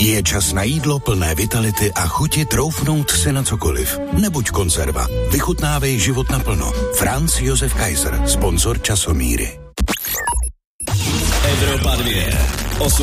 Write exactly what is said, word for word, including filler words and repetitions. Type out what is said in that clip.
Je čas na jídlo plné vitality a chuti troufnout si na cokoliv. Nebuď konzerva. Vychutnávej život naplno. Franz Josef Kaiser, sponzor Časomíry. Evropa dvě.